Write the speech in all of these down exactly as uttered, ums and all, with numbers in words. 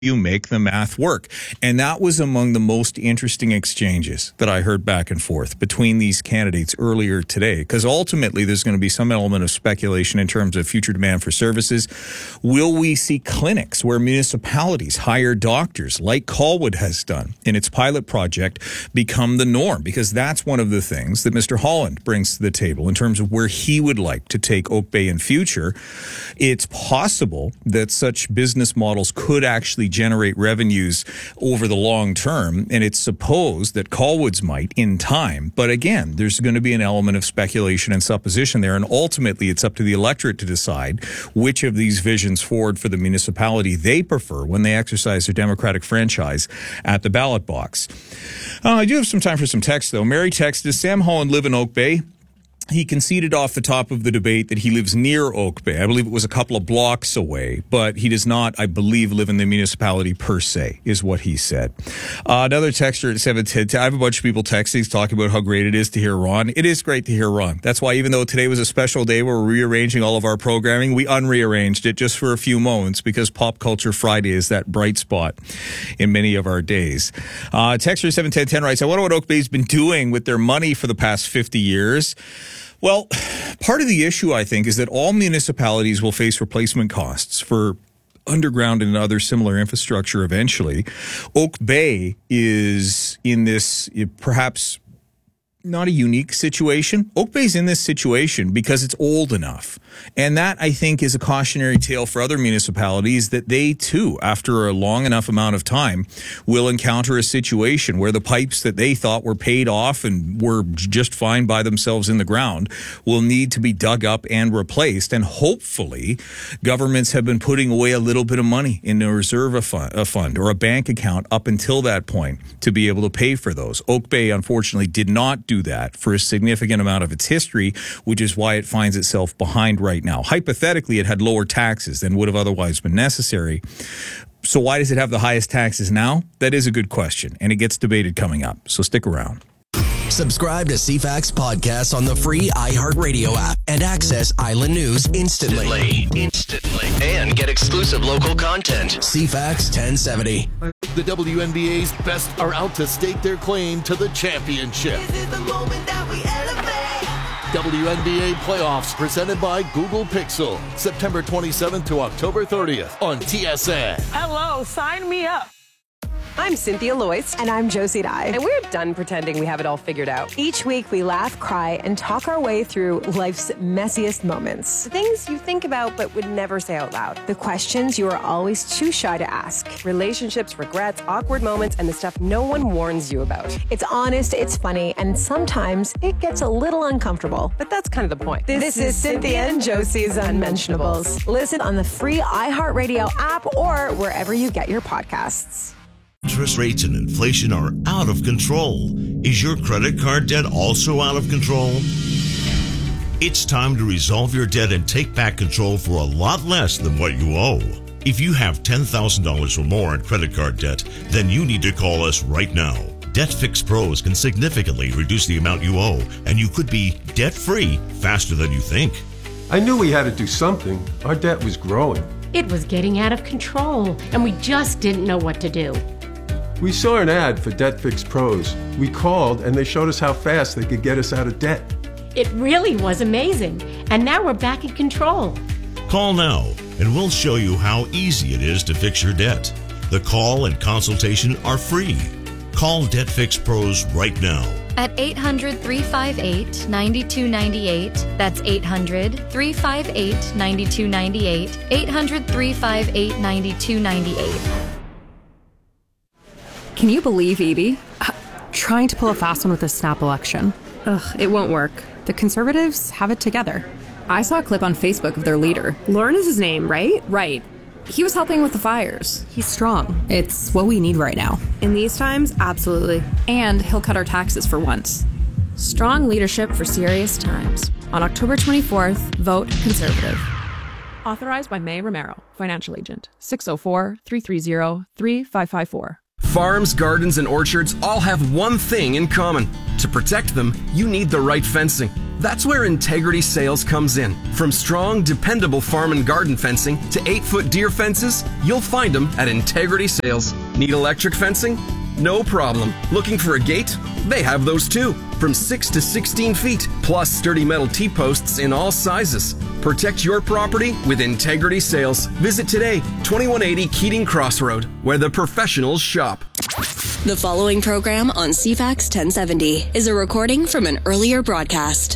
you make the math work? And that was among the most interesting exchanges that I heard back and forth between these candidates earlier today, because ultimately there's going to be some element of speculation in terms of future demand for services. Will we see clinics where municipalities hire doctors like Colwood has done in its pilot project become the norm? Because that's one of the things that Mister Holland brings to the table in terms of where he would like to take Oak Bay in future. It's possible that such business models could actually generate revenues over the long term, and it's supposed that Colwood's might in time. But again, there's going to be an element of speculation and supposition there, and ultimately it's up to the electorate to decide which of these visions forward for the municipality they prefer when they exercise their democratic franchise at the ballot box. Uh, I do have some time for some text, though. Mary texted, does Sam Holland live in Oak Bay? He conceded off the top of the debate that he lives near Oak Bay. I believe it was a couple of blocks away, but he does not, I believe, live in the municipality per se, is what he said. Uh, another texter at seven ten, I have a bunch of people texting, talking about how great it is to hear Ron. It is great to hear Ron. That's why even though today was a special day where we're rearranging all of our programming, we unrearranged it just for a few moments because Pop Culture Friday is that bright spot in many of our days. Uh, texter seven ten ten writes, I wonder what Oak Bay's been doing with their money for the past fifty years. Well, part of the issue, I think, is that all municipalities will face replacement costs for underground and other similar infrastructure eventually. Oak Bay is in this perhaps not a unique situation. Oak Bay's in this situation because it's old enough. And that, I think, is a cautionary tale for other municipalities that they, too, after a long enough amount of time, will encounter a situation where the pipes that they thought were paid off and were just fine by themselves in the ground will need to be dug up and replaced. And hopefully, governments have been putting away a little bit of money in a reserve a fund, a fund or a bank account up until that point to be able to pay for those. Oak Bay, unfortunately, did not do that for a significant amount of its history, which is why it finds itself behind right now. Hypothetically, it had lower taxes than would have otherwise been necessary. So why does it have the highest taxes now? That is a good question, and it gets debated coming up. So stick around. Subscribe to C FAX Podcasts on the free iHeartRadio app and access Island News instantly. Instantly. And get exclusive local content. C FAX ten seventy. The W N B A's best are out to stake their claim to the championship. This is the moment that we elevate. W N B A playoffs presented by Google Pixel. September twenty-seventh to October thirtieth on T S N. Hello, sign me up. I'm Cynthia Loyce. And I'm Josie Dye. And we're done pretending we have it all figured out. Each week we laugh, cry, and talk our way through life's messiest moments. The things you think about but would never say out loud. The questions you are always too shy to ask. Relationships, regrets, awkward moments, and the stuff no one warns you about. It's honest, it's funny, and sometimes it gets a little uncomfortable. But that's kind of the point. This, this is Cynthia and Josie's Unmentionables. Listen on the free iHeartRadio app or wherever you get your podcasts. Interest rates and inflation are out of control. Is your credit card debt also out of control? It's time to resolve your debt and take back control for a lot less than what you owe. If you have ten thousand dollars or more in credit card debt, then you need to call us right now. Debt Fix Pros can significantly reduce the amount you owe, and you could be debt-free faster than you think. I knew we had to do something. Our debt was growing. It was getting out of control, and we just didn't know what to do. We saw an ad for Debt Fix Pros. We called, and they showed us how fast they could get us out of debt. It really was amazing, and now we're back in control. Call now, and we'll show you how easy it is to fix your debt. The call and consultation are free. Call Debt Fix Pros right now. At eight hundred, three five eight, nine two nine eight. That's eight hundred, three five eight, nine two nine eight. eight hundred, three five eight, nine two nine eight. Can you believe Edie? Uh, trying to pull a fast one with this snap election. Ugh, it won't work. The Conservatives have it together. I saw a clip on Facebook of their leader. Lauren is his name, right? Right. He was helping with the fires. He's strong. It's what we need right now. In these times, absolutely. And he'll cut our taxes for once. Strong leadership for serious times. On October twenty-fourth, vote Conservative. Authorized by May Romero, Financial Agent. six oh four, three three zero, three five five four. Farms, gardens, and orchards all have one thing in common. To protect them, you need the right fencing. That's where Integrity Sales comes in. From strong, dependable farm and garden fencing to eight-foot deer fences, you'll find them at Integrity Sales. Need electric fencing? No problem. Looking for a gate? They have those too. From six to sixteen feet, plus sturdy metal T-posts in all sizes. Protect your property with Integrity Sales. Visit today, twenty-one eighty Keating Crossroad, where the professionals shop. The following program on C FAX ten seventy is a recording from an earlier broadcast.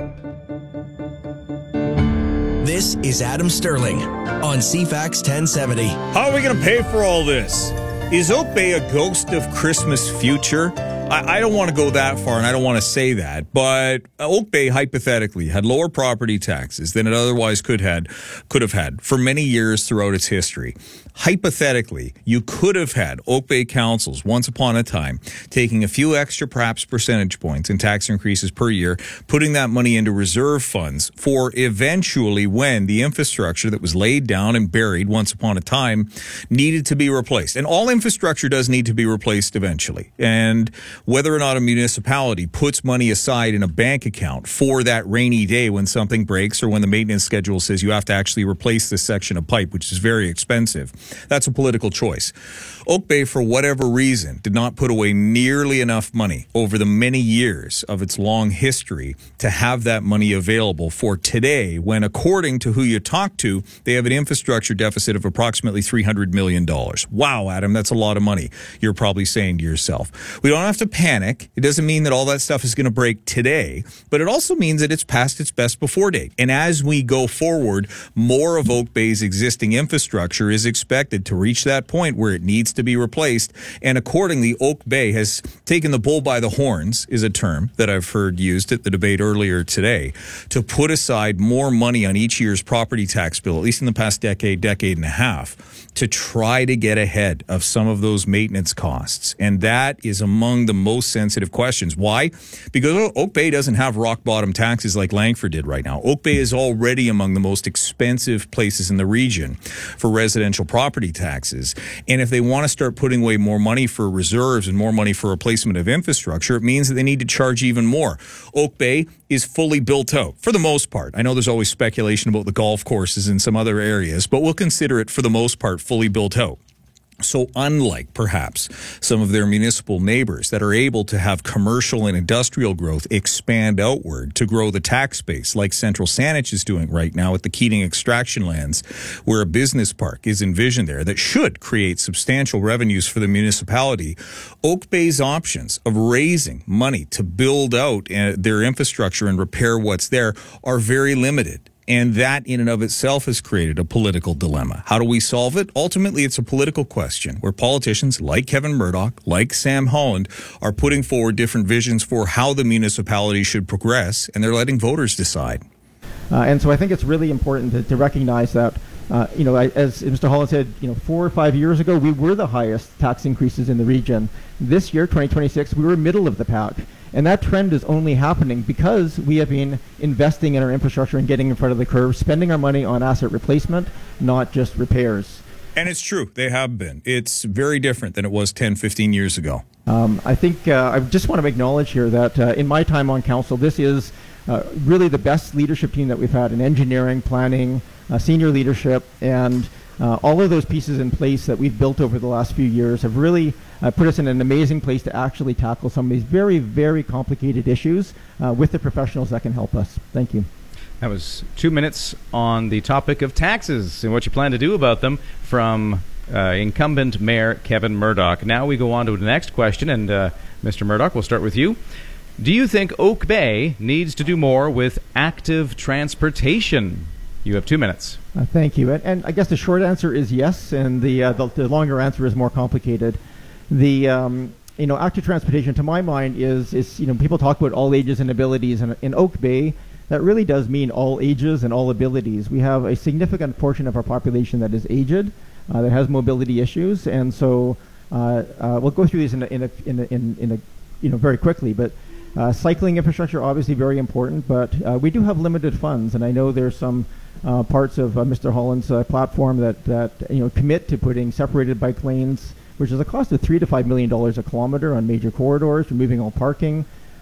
This is Adam Sterling on C FAX ten seventy. How are we going to pay for all this? Is Oak Bay a ghost of Christmas future? I, I don't want to go that far, and I don't want to say that, but Oak Bay, hypothetically, had lower property taxes than it otherwise could had could have had for many years throughout its history. Hypothetically, you could have had Oak Bay councils once upon a time taking a few extra, perhaps percentage points in tax increases per year, putting that money into reserve funds for eventually when the infrastructure that was laid down and buried once upon a time needed to be replaced. And all infrastructure does need to be replaced eventually. And whether or not a municipality puts money aside in a bank account for that rainy day when something breaks or when the maintenance schedule says you have to actually replace this section of pipe, which is very expensive, that's a political choice. Oak Bay, for whatever reason, did not put away nearly enough money over the many years of its long history to have that money available for today when, according to who you talk to, they have an infrastructure deficit of approximately three hundred million dollars. Wow, Adam, that's a lot of money, you're probably saying to yourself. We don't have to panic. It doesn't mean that all that stuff is going to break today, but it also means that it's past its best before date. And as we go forward, more of Oak Bay's existing infrastructure is expected to reach that point where it needs to be replaced. And accordingly, Oak Bay has taken the bull by the horns, is a term that I've heard used at the debate earlier today, to put aside more money on each year's property tax bill, at least in the past decade, decade and a half, to try to get ahead of some of those maintenance costs. And that is among the most sensitive questions. Why? Because Oak Bay doesn't have rock bottom taxes like Langford did right now. Oak Bay is already among the most expensive places in the region for residential property taxes. And if they want to start putting away more money for reserves and more money for replacement of infrastructure, it means that they need to charge even more. Oak Bay is fully built out for the most part. I know there's always speculation about the golf courses in some other areas, but we'll consider it for the most part fully built out. So unlike, perhaps, some of their municipal neighbors that are able to have commercial and industrial growth expand outward to grow the tax base, like Central Saanich is doing right now at the Keating Extraction Lands, where a business park is envisioned there that should create substantial revenues for the municipality, Oak Bay's options of raising money to build out their infrastructure and repair what's there are very limited. And that in and of itself has created a political dilemma. How do we solve it? Ultimately, it's a political question where politicians like Kevin Murdoch, like Sam Holland, are putting forward different visions for how the municipality should progress, and they're letting voters decide. Uh, and so I think it's really important to, to recognize that, uh, you know, as Mister Holland said, you know, four or five years ago, we were the highest tax increases in the region. This year, twenty twenty-six, we were middle of the pack. And that trend is only happening because we have been investing in our infrastructure and getting in front of the curve, spending our money on asset replacement, not just repairs. And it's true. They have been. It's very different than it was ten, fifteen years ago. Um, I think uh, I just want to acknowledge here that uh, in my time on council, this is uh, really the best leadership team that we've had in engineering, planning, uh, senior leadership, and uh, all of those pieces in place that we've built over the last few years have really uh, put us in an amazing place to actually tackle some of these very, very complicated issues uh, with the professionals that can help us. Thank you. That was two minutes on the topic of taxes and what you plan to do about them from uh, incumbent Mayor Kevin Murdoch. Now we go on to the next question, and uh, Mister Murdoch, we'll start with you. Do you think Oak Bay needs to do more with active transportation? You have two minutes. Uh, thank you. And, and I guess the short answer is yes, and the uh, the, the longer answer is more complicated. The um, you know active transportation, to my mind, is is you know people talk about all ages and abilities, and in Oak Bay, that really does mean all ages and all abilities. We have a significant portion of our population that is aged, uh, that has mobility issues, and so uh, uh, we'll go through these in a, in a, in a, in, in a you know very quickly. But uh, cycling infrastructure obviously very important, but uh, we do have limited funds, and I know there's some uh, parts of uh, Mister Holland's uh, platform that that you know commit to putting separated bike lanes, which is a cost of three to five million dollars a kilometer on major corridors, removing all parking.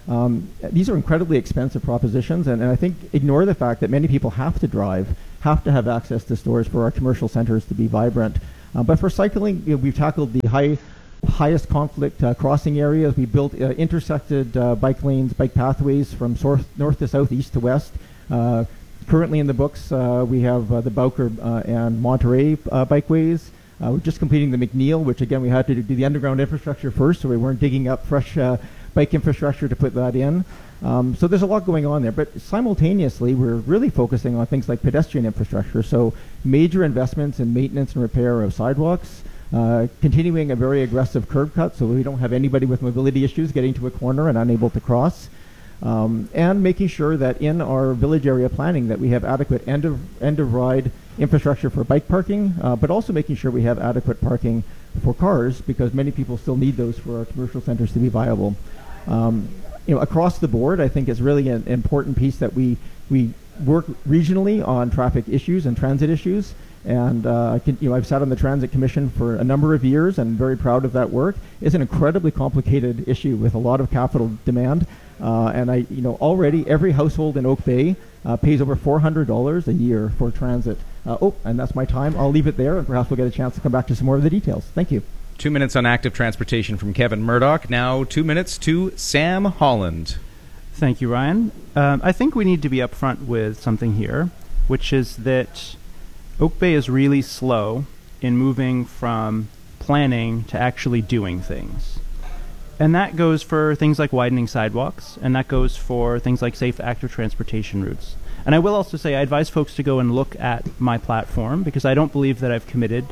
Um, these are incredibly expensive propositions, and, and I think ignore the fact that many people have to drive, have to have access to stores for our commercial centers to be vibrant. Uh, but for cycling, you know, we've tackled the high, highest conflict uh, crossing areas. We built uh, intersected uh, bike lanes, bike pathways from north, north to south, east to west. Uh, currently in the books, uh, we have uh, the Bowker uh, and Monterey uh, bikeways. Uh, we're just completing the McNeil, which again we had to do the underground infrastructure first, so we weren't digging up fresh uh, bike infrastructure to put that in. Um, so there's a lot going on there, but simultaneously we're really focusing on things like pedestrian infrastructure, so major investments in maintenance and repair of sidewalks, uh, continuing a very aggressive curb cut so we don't have anybody with mobility issues getting to a corner and unable to cross, um, and making sure that in our village area planning that we have adequate end of, end of ride infrastructure for bike parking, uh, but also making sure we have adequate parking for cars because many people still need those for our commercial centers to be viable. Um, you know, across the board, I think it's really an important piece that we we work regionally on traffic issues and transit issues. And uh, I can, you know, I've sat on the Transit Commission for a number of years and very proud of that work. It's an incredibly complicated issue with a lot of capital demand. Uh, and I, you know, already every household in Oak Bay uh, pays over four hundred dollars a year for transit. Uh, oh, and that's my time. I'll leave it there, and perhaps we'll get a chance to come back to some more of the details. Thank you. Two minutes on active transportation from Kevin Murdoch. Now two minutes to Sam Holland. Thank you, Ryan. Um, I think we need to be upfront with something here, which is that Oak Bay is really slow in moving from planning to actually doing things. And that goes for things like widening sidewalks, and that goes for things like safe active transportation routes. And I will also say I advise folks to go and look at my platform because I don't believe that I've committed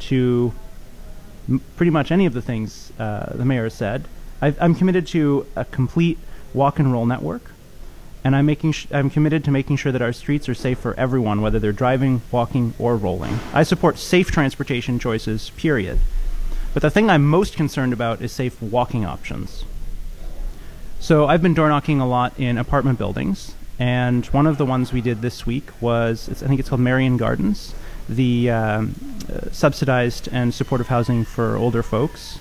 to m- pretty much any of the things uh, the mayor said. I've, I'm committed to a complete walk and roll network, and I'm making sh- I'm committed to making sure that our streets are safe for everyone, whether they're driving, walking, or rolling. I support safe transportation choices, period. But the thing I'm most concerned about is safe walking options. So I've been door knocking a lot in apartment buildings, and one of the ones we did this week was, it's, I think it's called Marion Gardens, the um, uh, subsidized and supportive housing for older folks.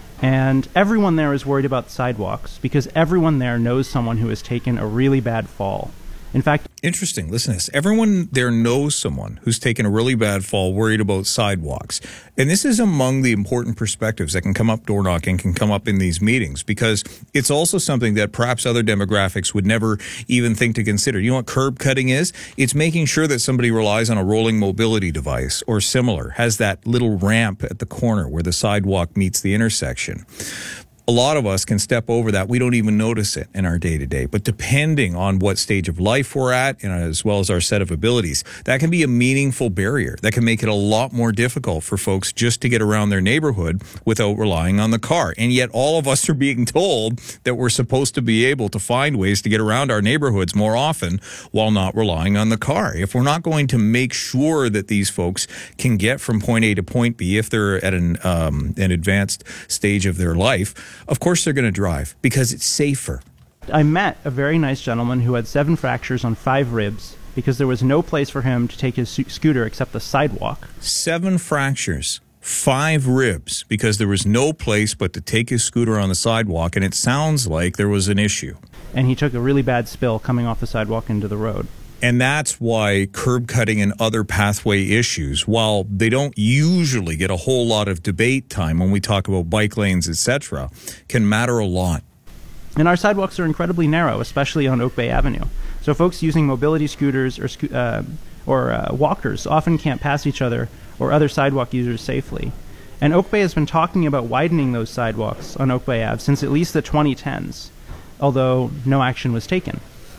And everyone there is worried about sidewalks because everyone there knows someone who has taken a really bad fall. In fact, interesting. Listen to this. Everyone there knows someone who's taken a really bad fall, worried about sidewalks. And this is among the important perspectives that can come up door knocking, can come up in these meetings, because it's also something that perhaps other demographics would never even think to consider. You know what curb cutting is? It's making sure that somebody relies on a rolling mobility device or similar, has that little ramp at the corner where the sidewalk meets the intersection. A lot of us can step over that. We don't even notice it in our day-to-day. But depending on what stage of life we're at, and as well as our set of abilities, that can be a meaningful barrier. That can make it a lot more difficult for folks just to get around their neighborhood without relying on the car. And yet all of us are being told that we're supposed to be able to find ways to get around our neighborhoods more often while not relying on the car. If we're not going to make sure that these folks can get from point A to point B, if they're at an, um, an advanced stage of their life, of course they're going to drive because it's safer. I met a very nice gentleman who had seven fractures on five ribs because there was no place for him to take his su- scooter except the sidewalk. Seven fractures, five ribs, because there was no place but to take his scooter on the sidewalk, and it sounds like there was an issue. And he took a really bad spill coming off the sidewalk into the road. And that's why curb cutting and other pathway issues, while they don't usually get a whole lot of debate time when we talk about bike lanes, et cetera, can matter a lot. And our sidewalks are incredibly narrow, especially on Oak Bay Avenue. So folks using mobility scooters or sco- uh, or uh, walkers often can't pass each other or other sidewalk users safely. And Oak Bay has been talking about widening those sidewalks on Oak Bay Ave since at least the twenty tens, although no action was taken.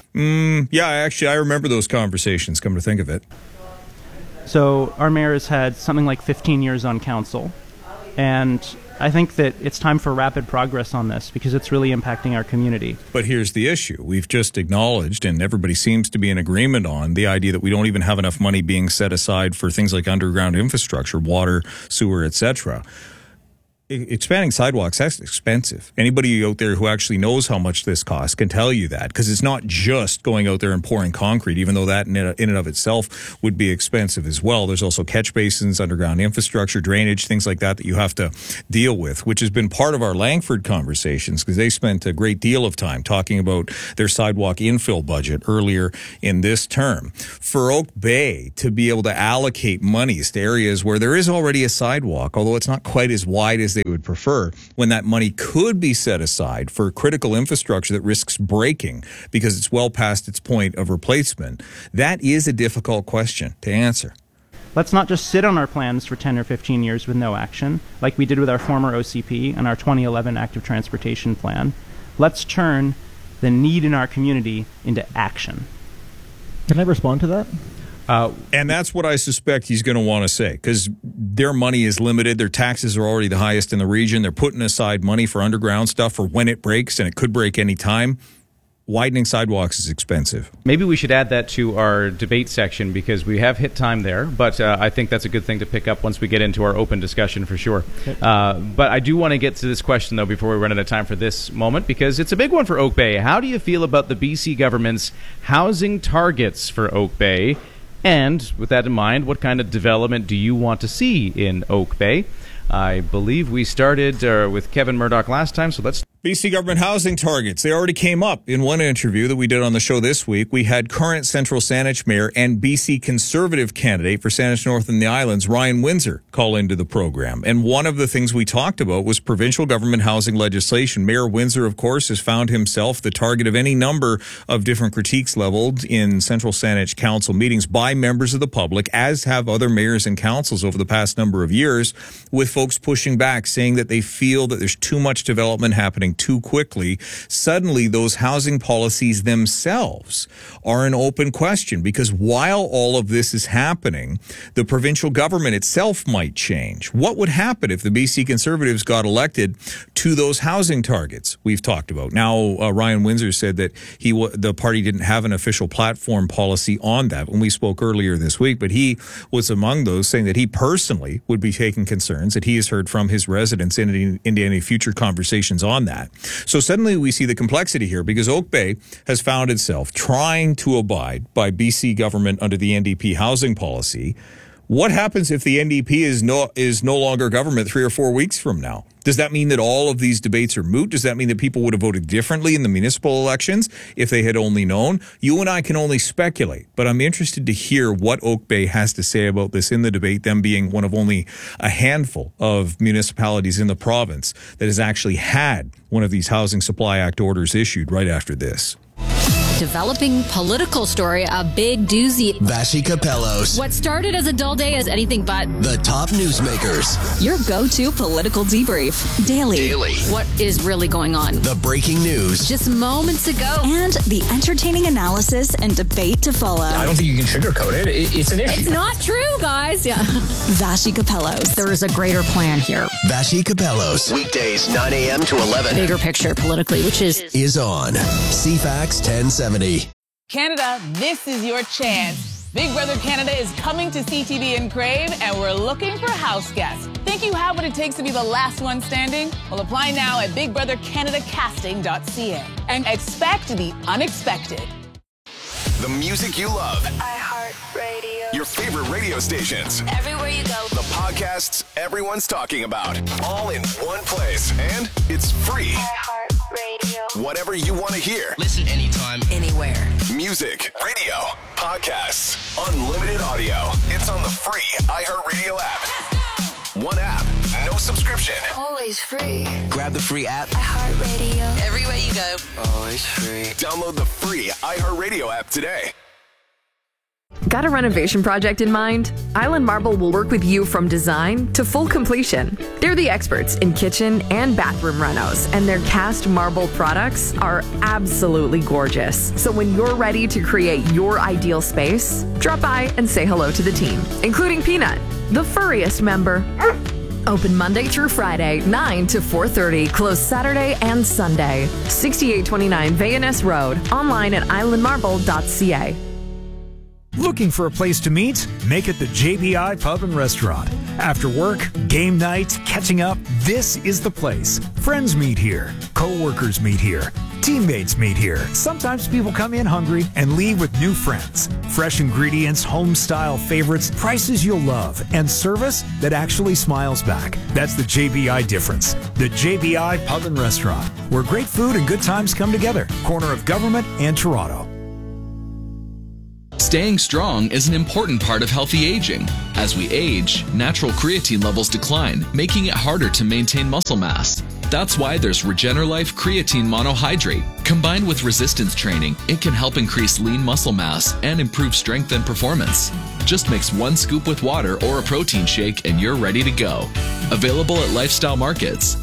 Mm, yeah, actually, I remember those conversations, come to think of it. So our mayor has had something like fifteen years on council, and I think that it's time for rapid progress on this because it's really impacting our community. But here's the issue. We've just acknowledged, and everybody seems to be in agreement on, the idea that we don't even have enough money being set aside for things like underground infrastructure, water, sewer, et cetera. expanding sidewalks, that's expensive. Anybody out there who actually knows how much this costs can tell you that, because it's not just going out there and pouring concrete, even though that in and of itself would be expensive as well. There's also catch basins, underground infrastructure, drainage, things like that that you have to deal with, which has been part of our Langford conversations, because they spent a great deal of time talking about their sidewalk infill budget earlier in this term. For Oak Bay to be able to allocate monies to areas where there is already a sidewalk, although it's not quite as wide as they would prefer, when that money could be set aside for critical infrastructure that risks breaking because it's well past its point of replacement, that is a difficult question to answer. Let's not just sit on our plans for ten or fifteen years with no action, like we did with our former O C P and our twenty eleven Active Transportation Plan. Let's turn the need in our community into action. Can I respond to that? Uh, and that's what I suspect he's going to want to say, because their money is limited. Their taxes are already the highest in the region. They're putting aside money for underground stuff for when it breaks, and it could break any time. Widening sidewalks is expensive. Maybe we should add that to our debate section, because we have hit time there, but uh, I think that's a good thing to pick up once we get into our open discussion for sure. Uh, but I do want to get to this question, though, before we run out of time for this moment, because it's a big one for Oak Bay. How do you feel about the B C government's housing targets for Oak Bay? And with that in mind, what kind of development do you want to see in Oak Bay? I believe we started uh, with Kevin Murdoch last time, so let's... B C government housing targets. They already came up in one interview that we did on the show this week. We had current Central Saanich Mayor and B C Conservative candidate for Saanich North and the Islands, Ryan Windsor, call into the program. And one of the things we talked about was provincial government housing legislation. Mayor Windsor, of course, has found himself the target of any number of different critiques leveled in Central Saanich Council meetings by members of the public, as have other mayors and councils over the past number of years, with folks pushing back, saying that they feel that there's too much development happening too quickly. Suddenly, those housing policies themselves are an open question, because while all of this is happening, the provincial government itself might change. What would happen if the B C Conservatives got elected to those housing targets we've talked about? Now, uh, Ryan Windsor said that he w- the party didn't have an official platform policy on that when we spoke earlier this week, but he was among those saying that he personally would be taking concerns that he has heard from his residents in, in any future conversations on that. So suddenly we see the complexity here, because Oak Bay has found itself trying to abide by B C government under the N D P housing policy. What happens if the N D P is no is no longer government three or four weeks from now? Does that mean that all of these debates are moot? Does that mean that people would have voted differently in the municipal elections if they had only known? You and I can only speculate, but I'm interested to hear what Oak Bay has to say about this in the debate, them being one of only a handful of municipalities in the province that has actually had one of these Housing Supply Act orders issued right after this. Developing political story, a big doozy. Vassy Capellos. What started as a dull day is anything but. The top newsmakers. Your go-to political debrief. Daily. Daily. What is really going on? The breaking news. Just moments ago. And the entertaining analysis and debate to follow. I don't think you can sugarcoat it. It's an issue. It's not true, guys. Yeah. Vassy Capellos. There is a greater plan here. Vassy Capellos. Weekdays, nine a.m. to eleven. Bigger picture politically, which is... Is on C FAX ten seventy. Canada, this is your chance. Big Brother Canada is coming to C T V and Crave, and we're looking for house guests. Think you have what it takes to be the last one standing? Well, apply now at big brother canada casting dot c a and expect the unexpected. The music you love. iHeartRadio. Your favorite radio stations. Everywhere you go. The podcasts everyone's talking about. All in one place. And it's free. iHeartRadio. Whatever you want to hear. Listen anytime, anywhere. Music, radio, podcasts, unlimited audio. It's on the free iHeartRadio app. One app, no subscription. Always free. Grab the free app. iHeartRadio. Everywhere you go. Always free. Download the free iHeartRadio app today. Got a renovation project in mind? Island Marble will work with you from design to full completion. They're the experts in kitchen and bathroom renos, and their cast marble products are absolutely gorgeous. So when you're ready to create your ideal space, drop by and say hello to the team, including Peanut, the furriest member. Open Monday through Friday, nine to four thirty. Closed Saturday and Sunday. sixty-eight twenty-nine Van Ness Road. Online at island marble dot c a. Looking for a place to meet? Make it the J B I Pub and Restaurant. After work, game night, catching up, this is the place. Friends meet here. Co-workers meet here. Teammates meet here. Sometimes people come in hungry and leave with new friends. Fresh ingredients, home-style favorites, prices you'll love, and service that actually smiles back. That's the J B I difference. The J B I Pub and Restaurant, where great food and good times come together. Corner of Government and Toronto. Staying strong is an important part of healthy aging. As we age, natural creatine levels decline, making it harder to maintain muscle mass. That's why there's Regenerlife Creatine Monohydrate. Combined with resistance training, it can help increase lean muscle mass and improve strength and performance. Just mix one scoop with water or a protein shake and you're ready to go. Available at Lifestyle Markets.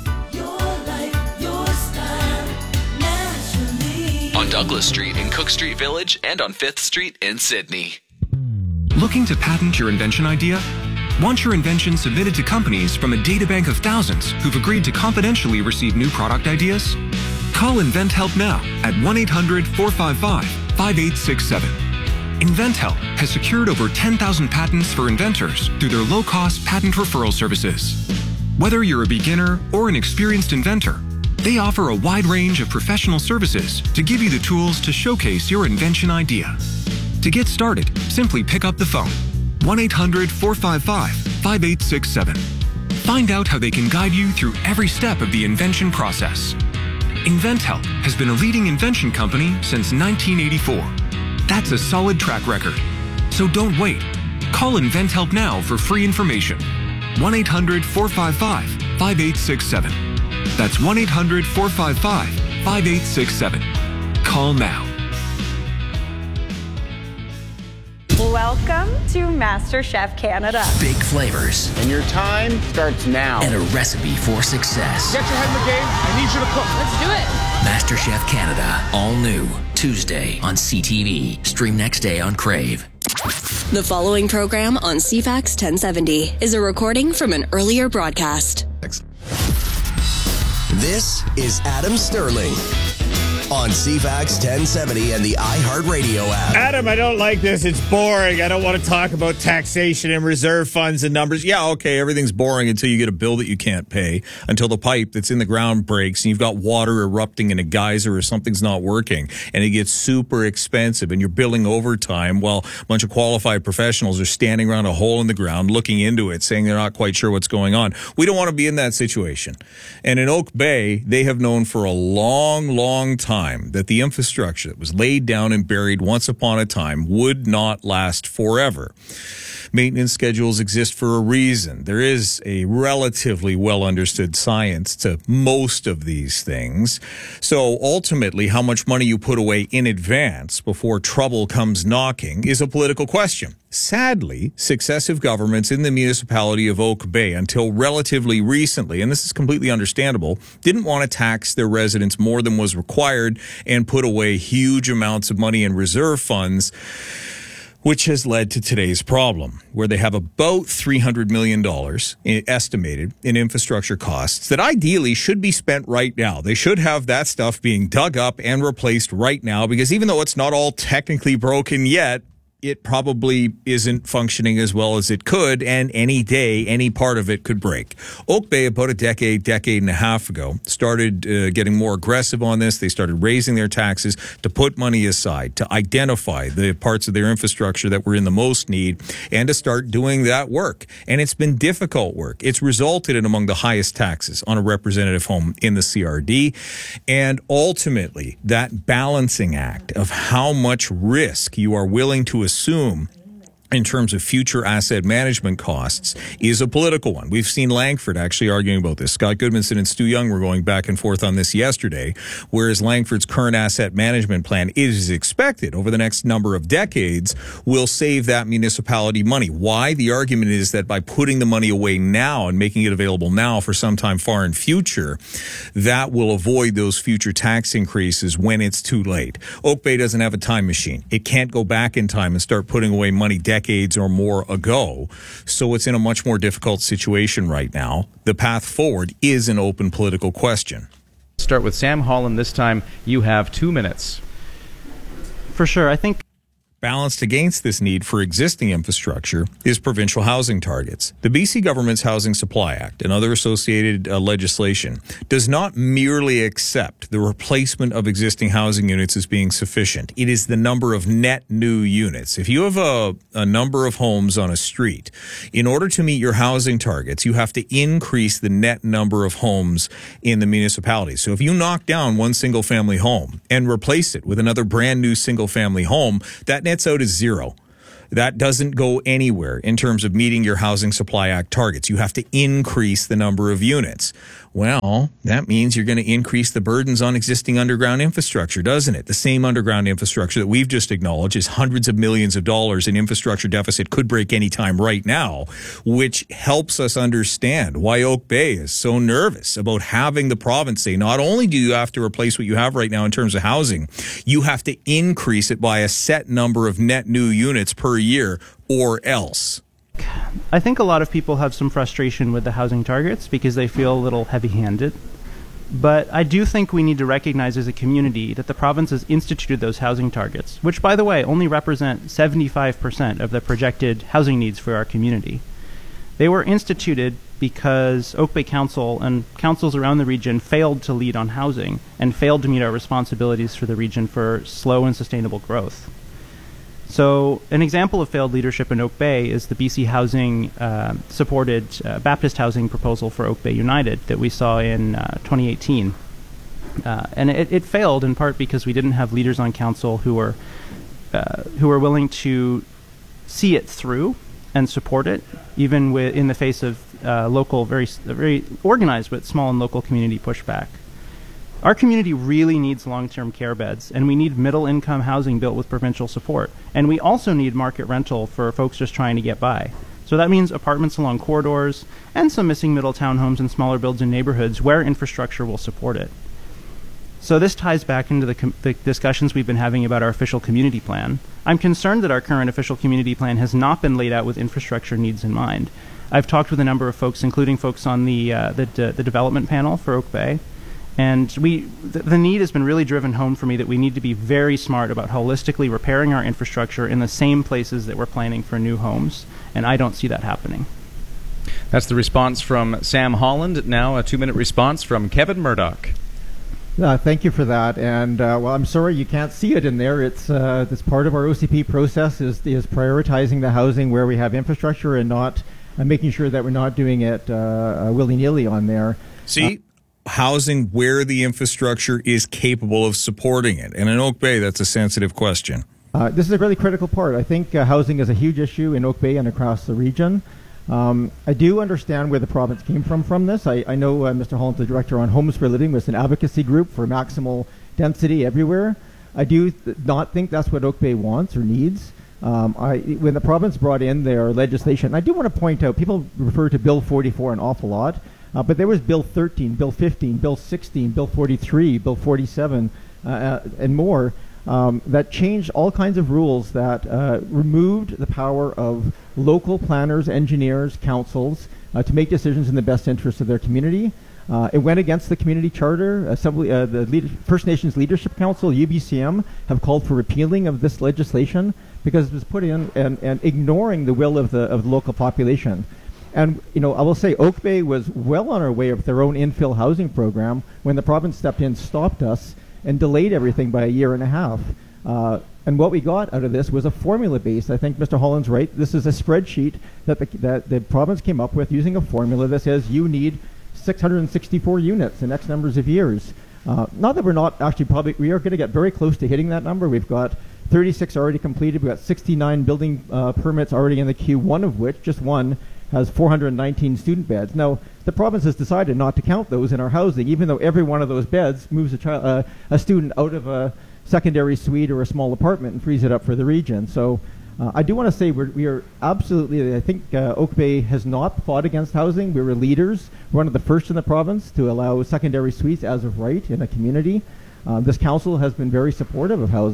On Douglas Street in Cook Street Village and on fifth Street in Sydney. Looking to patent your invention idea? Want your invention submitted to companies from a databank of thousands who've agreed to confidentially receive new product ideas? Call InventHelp now at one eight hundred, four five five, five eight six seven. InventHelp has secured over ten thousand patents for inventors through their low-cost patent referral services. Whether you're a beginner or an experienced inventor, they offer a wide range of professional services to give you the tools to showcase your invention idea. To get started, simply pick up the phone, one eight hundred, four five five, five eight six seven. Find out how they can guide you through every step of the invention process. InventHelp has been a leading invention company since nineteen eighty-four. That's a solid track record. So don't wait. Call InventHelp now for free information. one eight hundred, four five five, five eight six seven. That's one eight hundred, four five five, five eight six seven. Call now. Welcome to MasterChef Canada. Big flavors. And your time starts now. And a recipe for success. Get your head in the game. I need you to cook. Let's do it. MasterChef Canada. All new. Tuesday on C T V. Stream next day on Crave. The following program on C FAX ten seventy is a recording from an earlier broadcast. This is Adam Sterling on C FAX ten seventy and the iHeartRadio app. Adam, I don't like this. It's boring. I don't want to talk about taxation and reserve funds and numbers. Yeah, okay, everything's boring until you get a bill that you can't pay, until the pipe that's in the ground breaks and you've got water erupting in a geyser or something's not working and it gets super expensive and you're billing overtime while a bunch of qualified professionals are standing around a hole in the ground looking into it, saying they're not quite sure what's going on. We don't want to be in that situation. And in Oak Bay, they have known for a long, long time that the infrastructure that was laid down and buried once upon a time would not last forever. Maintenance schedules exist for a reason. There is a relatively well understood science to most of these things. So ultimately, how much money you put away in advance before trouble comes knocking is a political question. Sadly, successive governments in the municipality of Oak Bay until relatively recently, and this is completely understandable, didn't want to tax their residents more than was required and put away huge amounts of money in reserve funds, which has led to today's problem, where they have about three hundred million dollars estimated in infrastructure costs that ideally should be spent right now. They should have that stuff being dug up and replaced right now, because even though it's not all technically broken yet, it probably isn't functioning as well as it could, and any day, any part of it could break. Oak Bay, about a decade, decade and a half ago, started uh, getting more aggressive on this. They started raising their taxes to put money aside, to identify the parts of their infrastructure that were in the most need, and to start doing that work. And it's been difficult work. It's resulted in among the highest taxes on a representative home in the C R D. And ultimately, that balancing act of how much risk you are willing to assume in terms of future asset management costs is a political one. We've seen Langford actually arguing about this. Scott Goodmanson and Stu Young were going back and forth on this yesterday, whereas Langford's current asset management plan is expected over the next number of decades will save that municipality money. Why? The argument is that by putting the money away now and making it available now for some time far in future, that will avoid those future tax increases when it's too late. Oak Bay doesn't have a time machine. It can't go back in time and start putting away money decades decades or more ago. So it's in a much more difficult situation right now. The path forward is an open political question. Start with Sam Holland. This time you have two minutes. For sure. I think Balanced against this need for existing infrastructure is provincial housing targets. The B C government's Housing Supply Act and other associated uh, legislation does not merely accept the replacement of existing housing units as being sufficient. It is the number of net new units. If you have a, a number of homes on a street, in order to meet your housing targets, you have to increase the net number of homes in the municipality. So if you knock down one single family home and replace it with another brand new single family home, that nets out as zero. That doesn't go anywhere in terms of meeting your Housing Supply Act targets. You have to increase the number of units. Well, that means you're going to increase the burdens on existing underground infrastructure, doesn't it? The same underground infrastructure that we've just acknowledged is hundreds of millions of dollars in infrastructure deficit, could break any time right now, which helps us understand why Oak Bay is so nervous about having the province say, not only do you have to replace what you have right now in terms of housing, you have to increase it by a set number of net new units per year or else. I think a lot of people have some frustration with the housing targets because they feel a little heavy-handed. But I do think we need to recognize as a community that the province has instituted those housing targets, which, by the way, only represent seventy-five percent of the projected housing needs for our community. They were instituted because Oak Bay Council and councils around the region failed to lead on housing and failed to meet our responsibilities for the region for slow and sustainable growth. So an example of failed leadership in Oak Bay is the B C Housing uh, supported uh, Baptist housing proposal for Oak Bay United that we saw in uh, twenty eighteen. Uh, and it, it failed in part because we didn't have leaders on council who were uh, who were willing to see it through and support it, even with, in the face of uh, local, very very organized but small and local community pushback. Our community really needs long-term care beds, and we need middle-income housing built with provincial support. And we also need market rental for folks just trying to get by. So that means apartments along corridors and some missing middle townhomes and smaller builds in neighborhoods where infrastructure will support it. So this ties back into the, com- the discussions we've been having about our official community plan. I'm concerned that our current official community plan has not been laid out with infrastructure needs in mind. I've talked with a number of folks, including folks on the, uh, the, de- the development panel for Oak Bay. And we, th- the need has been really driven home for me that we need to be very smart about holistically repairing our infrastructure in the same places that we're planning for new homes. And I don't see that happening. That's the response from Sam Holland. Now a two-minute response from Kevin Murdoch. Uh, thank you for that. And, uh, well, I'm sorry you can't see it in there. It's uh, this part of our O C P process is, is prioritizing the housing where we have infrastructure and not uh, making sure that we're not doing it uh, uh, willy-nilly on there. See? Uh, housing where the infrastructure is capable of supporting it. And in Oak Bay, that's a sensitive question. Uh, this is a really critical part. I think uh, housing is a huge issue in Oak Bay and across the region. Um, I do understand where the province came from from this. I, I know uh, Mister Holland, the director on Homes for Living, was an advocacy group for maximal density everywhere. I do th- not think that's what Oak Bay wants or needs. Um, I, when the province brought in their legislation, I do want to point out, people refer to Bill forty-four an awful lot. Uh, but there was Bill thirteen, Bill fifteen, Bill sixteen, Bill forty-three, Bill forty-seven, uh, uh, and more um, that changed all kinds of rules that uh, removed the power of local planners, engineers, councils uh, to make decisions in the best interest of their community. Uh, it went against the community charter. Assembly, uh, the Lead- First Nations Leadership Council, U B C M, have called for repealing of this legislation because it was put in and, and ignoring the will of the of the local population. And, you know, I will say Oak Bay was well on our way with their own infill housing program when the province stepped in, stopped us, and delayed everything by a year and a half. Uh, and what we got out of this was a formula-based. I think Mister Holland's right. This is a spreadsheet that the, that the province came up with using a formula that says you need six hundred sixty-four units in X numbers of years. Uh, not that we're not actually probably, we are going to get very close to hitting that number. We've got thirty-six already completed. We've got sixty-nine building uh, permits already in the queue, one of which, just one, has four hundred nineteen student beds. Now, the province has decided not to count those in our housing, even though every one of those beds moves a, child, uh, a student out of a secondary suite or a small apartment and frees it up for the region. So uh, I do want to say we're, we are absolutely, I think uh, Oak Bay has not fought against housing. We were leaders. We're one of the first in the province to allow secondary suites as of right in a community. Uh, this council has been very supportive of housing.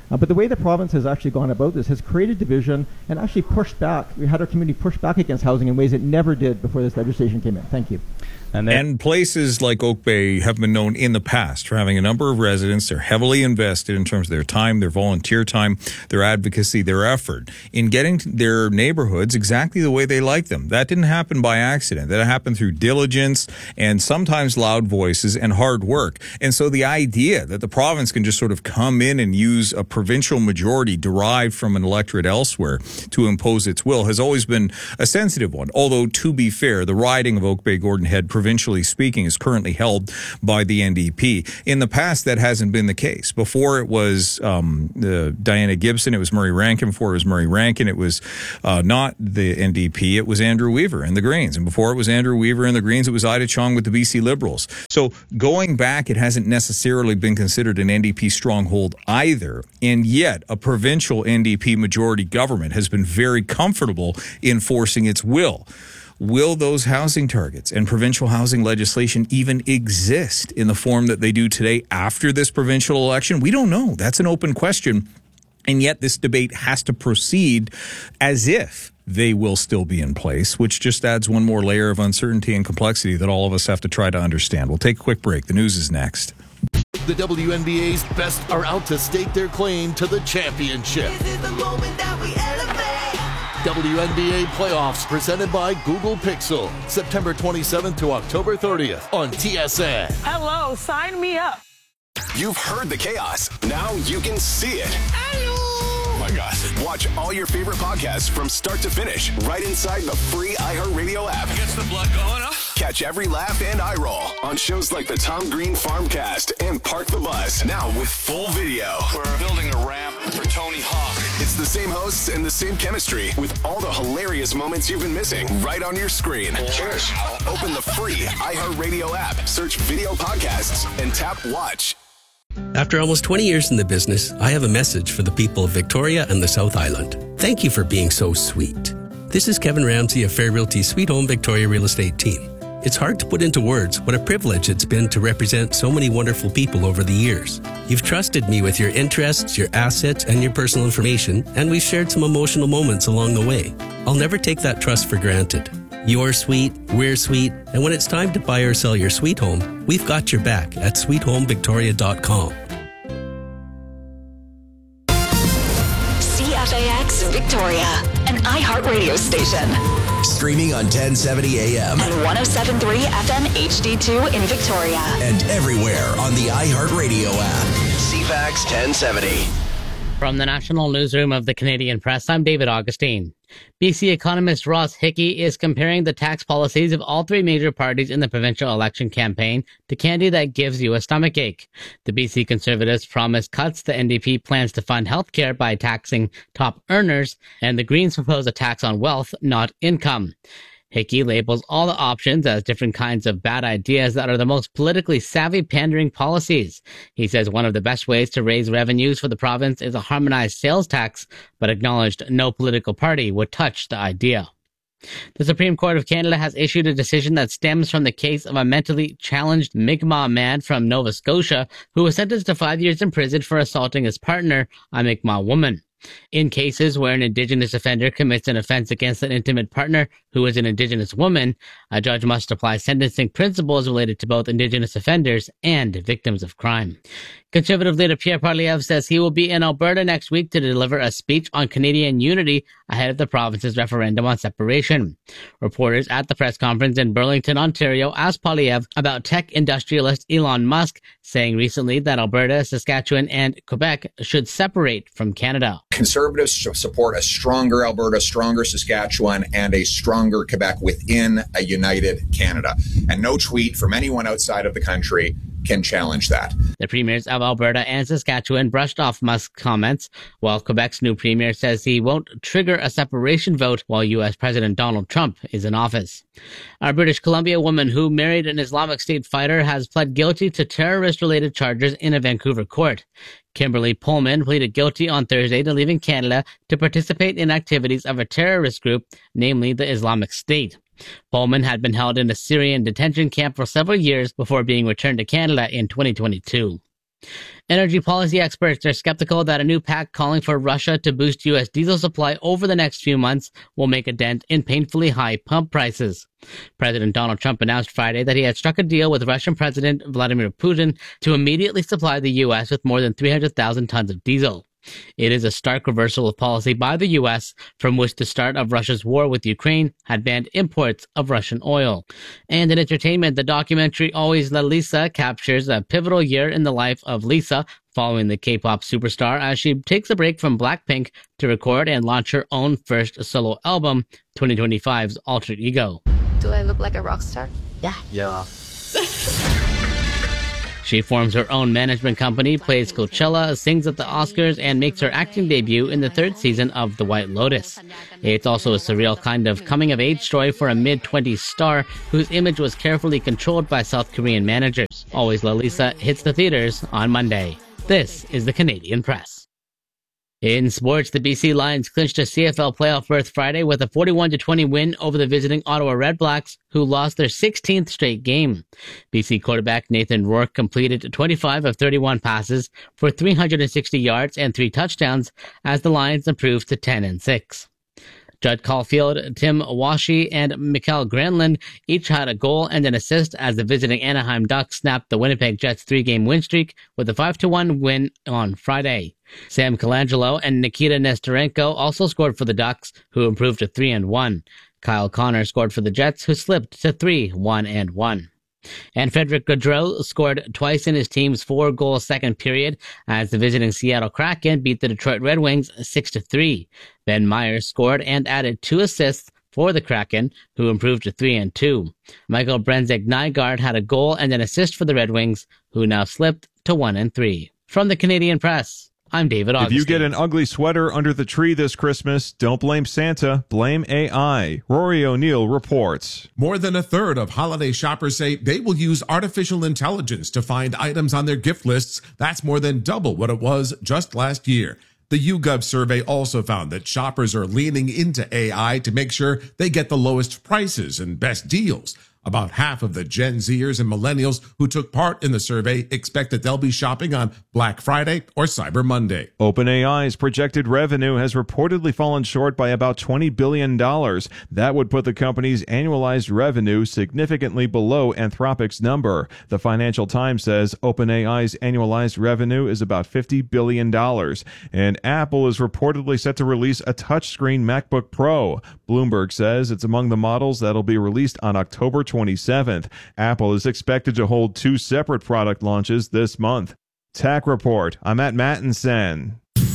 Uh, but the way the province has actually gone about this has created division and actually pushed back. We had our community push back against housing in ways it never did before this legislation came in. Thank you. And, and places like Oak Bay have been known in the past for having a number of residents. They're heavily invested in terms of their time, their volunteer time, their advocacy, their effort in getting their neighborhoods exactly the way they like them. That didn't happen by accident. That happened through diligence and sometimes loud voices and hard work. And so the idea that the province can just sort of come in and use a provincial majority derived from an electorate elsewhere to impose its will has always been a sensitive one. Although, to be fair, the riding of Oak Bay Gordon Head, provincially speaking, is currently held by the N D P. In the past, that hasn't been the case. Before it was um, uh, Diana Gibson, it was Murray Rankin. Before it was Murray Rankin, it was uh, not the N D P, it was Andrew Weaver and the Greens. And before it was Andrew Weaver and the Greens, it was Ida Chong with the B C Liberals. So going back, it hasn't necessarily been considered an N D P stronghold either. And yet, a provincial N D P majority government has been very comfortable enforcing its will. Will those housing targets and provincial housing legislation even exist in the form that they do today after this provincial election? We don't know. That's an open question. And yet this debate has to proceed as if they will still be in place, which just adds one more layer of uncertainty and complexity that all of us have to try to understand. We'll take a quick break. The news is next. The W N B A's best are out to stake their claim to the championship. This is the moment that we elevate. W N B A playoffs presented by Google Pixel, September twenty-seventh to October thirtieth on T S N. Hello, sign me up. You've heard the chaos. Now you can see it. Oh my gosh. Watch all your favorite podcasts from start to finish right inside the free iHeartRadio app. Gets the blood going, huh? Catch every laugh and eye roll on shows like the Tom Green Farmcast and Park the Bus. Now with full video. We're building a ramp for Tony Hawk. It's the same hosts and the same chemistry with all the hilarious moments you've been missing right on your screen. Cheers. Open the free iHeartRadio app, search video podcasts, and tap watch. After almost twenty years in the business, I have a message for the people of Victoria and the South Island. Thank you for being so sweet. This is Kevin Ramsey of Fair Realty's Sweet Home Victoria Real Estate team. It's hard to put into words what a privilege it's been to represent so many wonderful people over the years. You've trusted me with your interests, your assets, and your personal information, and we've shared some emotional moments along the way. I'll never take that trust for granted. You're sweet, we're sweet, and when it's time to buy or sell your sweet home, we've got your back at sweet home victoria dot com. C F A X Victoria, an iHeartRadio station. Streaming on ten seventy A M and one oh seven point three F M H D two in Victoria. And everywhere on the iHeartRadio app. C F A X ten seventy. From the National Newsroom of the Canadian Press, I'm David Augustine. B C economist Ross Hickey is comparing the tax policies of all three major parties in the provincial election campaign to candy that gives you a stomachache. The B C Conservatives promised cuts, the N D P plans to fund healthcare by taxing top earners, and the Greens propose a tax on wealth, not income. Hickey labels all the options as different kinds of bad ideas that are the most politically savvy pandering policies. He says one of the best ways to raise revenues for the province is a harmonized sales tax, but acknowledged no political party would touch the idea. The Supreme Court of Canada has issued a decision that stems from the case of a mentally challenged Mi'kmaq man from Nova Scotia who was sentenced to five years in prison for assaulting his partner, a Mi'kmaq woman. In cases where an Indigenous offender commits an offense against an intimate partner who is an Indigenous woman, a judge must apply sentencing principles related to both Indigenous offenders and victims of crime. Conservative leader Pierre Poilievre says he will be in Alberta next week to deliver a speech on Canadian unity ahead of the province's referendum on separation. Reporters at the press conference in Burlington, Ontario, asked Poilievre about tech industrialist Elon Musk, saying recently that Alberta, Saskatchewan, and Quebec should separate from Canada. Conservatives support a stronger Alberta, stronger Saskatchewan, and a stronger Quebec within a united Canada. And no tweet from anyone outside of the country can challenge that. The premiers of Alberta and Saskatchewan brushed off Musk's comments, while Quebec's new premier says he won't trigger a separation vote while U S President Donald Trump is in office. A British Columbia woman who married an Islamic State fighter has pled guilty to terrorist-related charges in a Vancouver court. Kimberly Pullman pleaded guilty on Thursday to leaving Canada to participate in activities of a terrorist group, namely the Islamic State. Pullman had been held in a Syrian detention camp for several years before being returned to Canada in twenty twenty-two. Energy policy experts are skeptical that a new pact calling for Russia to boost U S diesel supply over the next few months will make a dent in painfully high pump prices. President Donald Trump announced Friday that he had struck a deal with Russian President Vladimir Putin to immediately supply the U S with more than three hundred thousand tons of diesel. It is a stark reversal of policy by the U S, from which the start of Russia's war with Ukraine had banned imports of Russian oil. And in entertainment, the documentary Always La Lisa captures a pivotal year in the life of Lisa, following the K-pop superstar as she takes a break from Blackpink to record and launch her own first solo album, twenty twenty-five's Alter Ego. Do I look like a rock star? Yeah. Yeah. She forms her own management company, plays Coachella, sings at the Oscars, and makes her acting debut in the third season of The White Lotus. It's also a surreal kind of coming-of-age story for a mid-twenties star whose image was carefully controlled by South Korean managers. Always La Lisa hits the theaters on Monday. This is the Canadian Press. In sports, the B C Lions clinched a C F L playoff berth Friday with a forty-one to twenty win over the visiting Ottawa Redblacks, who lost their sixteenth straight game. B C quarterback Nathan Rourke completed twenty-five of thirty-one passes for three hundred sixty yards and three touchdowns as the Lions improved to ten and six. Judd Caulfield, Tim Washi, and Mikael Granlund each had a goal and an assist as the visiting Anaheim Ducks snapped the Winnipeg Jets' three-game win streak with a five to one win on Friday. Sam Colangelo and Nikita Nestorenko also scored for the Ducks, who improved to three and one. Kyle Connor scored for the Jets, who slipped to three one and one. And Frederick Gaudreau scored twice in his team's four-goal second period as the visiting Seattle Kraken beat the Detroit Red Wings six to three. Ben Myers scored and added two assists for the Kraken, who improved to three and two. Michael Brenzek-Nygaard had a goal and an assist for the Red Wings, who now slipped to one and three. From the Canadian Press, I'm David Augustine. If you get an ugly sweater under the tree this Christmas, don't blame Santa, blame A I. Rory O'Neill reports. More than a third of holiday shoppers say they will use artificial intelligence to find items on their gift lists. That's more than double what it was just last year. The YouGov survey also found that shoppers are leaning into A I to make sure they get the lowest prices and best deals. About half of the Gen Zers and millennials who took part in the survey expect that they'll be shopping on Black Friday or Cyber Monday. OpenAI's projected revenue has reportedly fallen short by about twenty billion dollars. That would put the company's annualized revenue significantly below Anthropic's number. The Financial Times says OpenAI's annualized revenue is about fifty billion dollars. And Apple is reportedly set to release a touchscreen MacBook Pro. Bloomberg says it's among the models that'll be released on October twenty-seventh. Apple is expected to hold two separate product launches this month. Tech Report. I'm at Mattinson.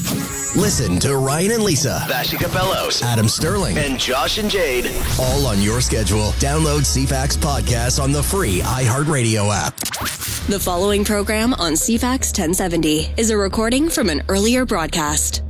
Listen to Ryan and Lisa, Vashi Capellos, Adam Sterling, and Josh and Jade, all on your schedule. Download C FAX podcasts on the free iHeartRadio app. The following program on C FAX ten seventy is a recording from an earlier broadcast.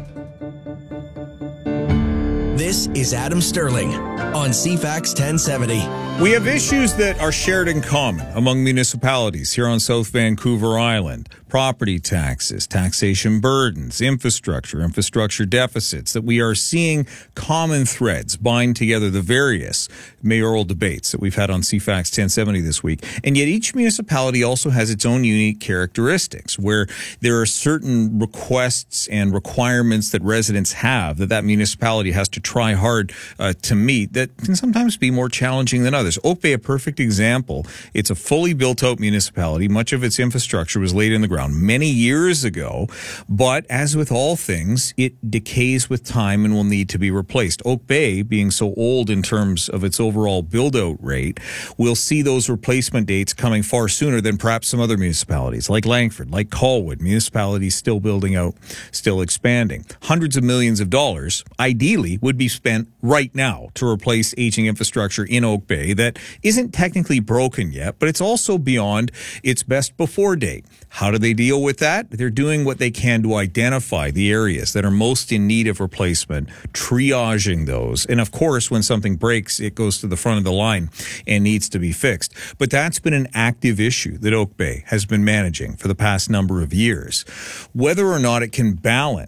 This is Adam Sterling on C FAX ten seventy. We have issues that are shared in common among municipalities here on South Vancouver Island. Property taxes, taxation burdens, infrastructure, infrastructure deficits, that we are seeing common threads bind together the various mayoral debates that we've had on C FAX ten seventy this week. And yet each municipality also has its own unique characteristics where there are certain requests and requirements that residents have that that municipality has to try hard uh, to meet that can sometimes be more challenging than others. Oak Bay, a perfect example. It's a fully built-out municipality. Much of its infrastructure was laid in the ground many years ago, but as with all things, it decays with time and will need to be replaced. Oak Bay, being so old in terms of its overall build-out rate, will see those replacement dates coming far sooner than perhaps some other municipalities, like Langford, like Colwood, municipalities still building out, still expanding. Hundreds of millions of dollars, ideally, would be spent right now to replace aging infrastructure in Oak Bay that isn't technically broken yet, but it's also beyond its best before date. How do they deal with that? They're doing what they can to identify the areas that are most in need of replacement, triaging those. And of course, when something breaks, it goes to the front of the line and needs to be fixed. But that's been an active issue that Oak Bay has been managing for the past number of years. Whether or not it can balance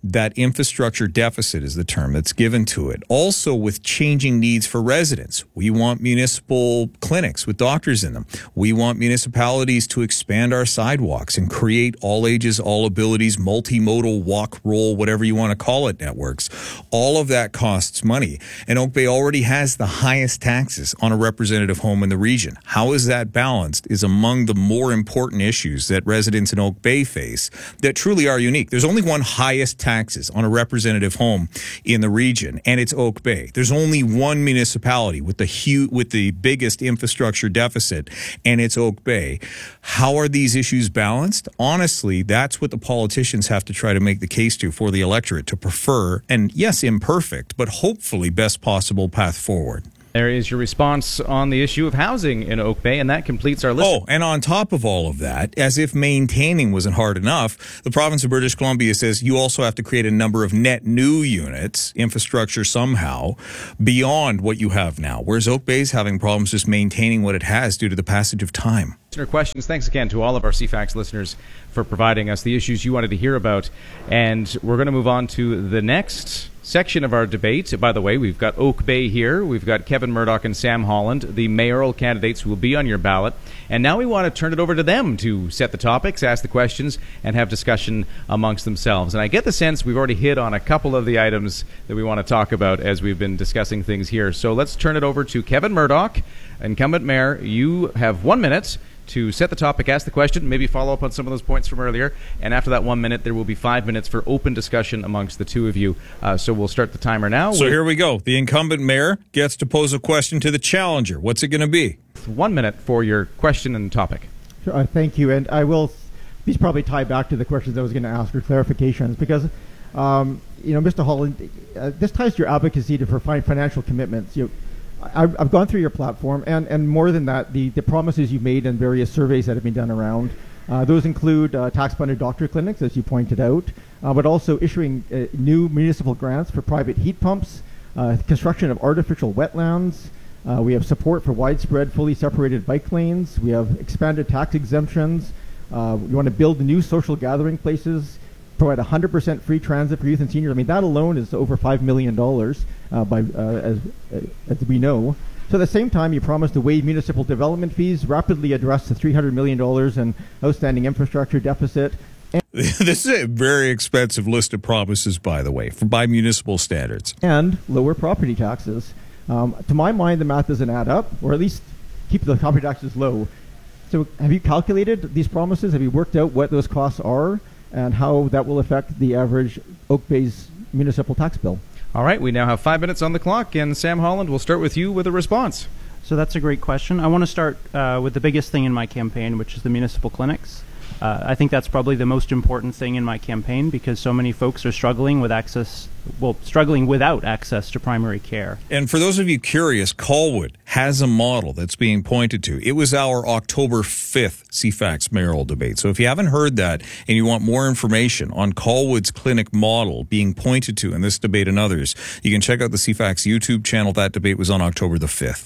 that infrastructure deficit is the term that's given to it. Also with changing needs for residents. We want municipal clinics with doctors in them. We want municipalities to expand our sidewalks and create all ages, all abilities, multimodal walk, roll, whatever you want to call it, networks. All of that costs money. And Oak Bay already has the highest taxes on a representative home in the region. How is that balanced is among the more important issues that residents in Oak Bay face that truly are unique. There's only one highest taxes on a representative home in the region, and it's Oak Bay. There's only one municipality with the huge, with the biggest infrastructure deficit, and it's Oak Bay. How are these issues balanced? Honestly, that's what the politicians have to try to make the case to for the electorate to prefer, and yes, imperfect, but hopefully best possible path forward. There is your response on the issue of housing in Oak Bay, and that completes our list. Oh, and on top of all of that, as if maintaining wasn't hard enough, the province of British Columbia says you also have to create a number of net new units, infrastructure somehow, beyond what you have now, whereas Oak Bay is having problems just maintaining what it has due to the passage of time. Listener questions. Thanks again to all of our C FAX listeners for providing us the issues you wanted to hear about. And we're going to move on to the next section of our debate. By the way, we've got Oak Bay here. We've got Kevin Murdoch and Sam Holland, the mayoral candidates who will be on your ballot. And now we want to turn it over to them to set the topics, ask the questions, and have discussion amongst themselves. And I get the sense we've already hit on a couple of the items that we want to talk about as we've been discussing things here. So let's turn it over to Kevin Murdoch, incumbent mayor. You have one minute to set the topic, ask the question, maybe follow up on some of those points from earlier. And after that one minute, there will be five minutes for open discussion amongst the two of you. Uh, so we'll start the timer now. So here we go. The incumbent mayor gets to pose a question to the challenger. What's it going to be? One minute for your question and topic. Sure, uh, thank you. And I will, these probably tie back to the questions I was going to ask or clarifications because, um, you know, Mister Holland, uh, this ties to your advocacy to for financial commitments. You I've, I've gone through your platform, and, and more than that, the, the promises you've made in various surveys that have been done around. Uh, those include uh, tax-funded doctor clinics, as you pointed out, uh, but also issuing uh, new municipal grants for private heat pumps, uh, construction of artificial wetlands. Uh, we have support for widespread, fully separated bike lanes. We have expanded tax exemptions. Uh, we want to build new social gathering places, provide one hundred percent free transit for youth and seniors. I mean, that alone is over five million dollars, uh, by, uh, as, uh, as we know. So at the same time, you promised to waive municipal development fees, rapidly address the three hundred million dollars in outstanding infrastructure deficit. This is a very expensive list of promises, by the way, for by municipal standards. And lower property taxes. Um, to my mind, the math doesn't add up, or at least keep the property taxes low. So have you calculated these promises? Have you worked out what those costs are and how that will affect the average Oak Bay's municipal tax bill? All right, we now have five minutes on the clock, and Sam Holland, we'll start with you with a response. So that's a great question. I want to start uh, with the biggest thing in my campaign, which is the municipal clinics. Uh, I think that's probably the most important thing in my campaign because so many folks are struggling with access, well, struggling without access to primary care. And for those of you curious, Colwood has a model that's being pointed to. It was our October fifth C FAX mayoral debate. So if you haven't heard that and you want more information on Colwood's clinic model being pointed to in this debate and others, you can check out the C FAX YouTube channel. That debate was on October the fifth.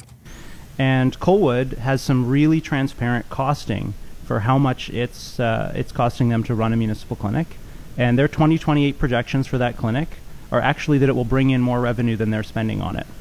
And Colwood has some really transparent costing for how much it's uh, it's costing them to run a municipal clinic. And their twenty twenty-eight projections for that clinic are actually that it will bring in more revenue than they're spending on it.